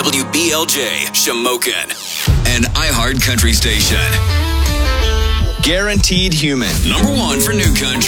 WBLJ, Shamokin, an iHeart Country station. Guaranteed Human, #1 for New Country.